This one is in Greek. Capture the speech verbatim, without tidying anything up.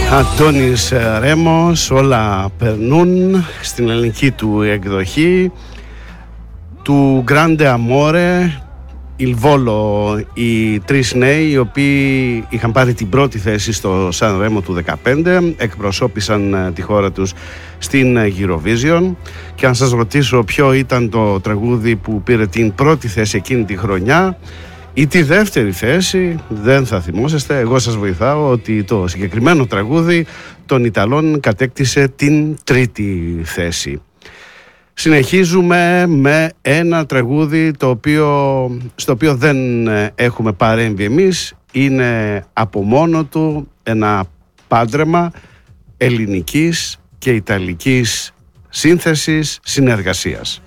Αντώνης Ρέμος, όλα περνούν, στην ελληνική του εκδοχή του Grande Amore, Il Volo, οι τρεις νέοι οι οποίοι είχαν πάρει την πρώτη θέση στο Σαν Ρέμο του δεκαπέντε, εκπροσώπησαν τη χώρα τους στην Eurovision. Και αν σας ρωτήσω ποιο ήταν το τραγούδι που πήρε την πρώτη θέση εκείνη τη χρονιά ή τη δεύτερη θέση, δεν θα θυμόσαστε. Εγώ σας βοηθάω ότι το συγκεκριμένο τραγούδι των Ιταλών κατέκτησε την τρίτη θέση. Συνεχίζουμε με ένα τραγούδι το οποίο, στο οποίο δεν έχουμε παρέμβει εμείς. Είναι από μόνο του ένα πάντρεμα ελληνικής και ιταλικής σύνθεσης, συνεργασίας.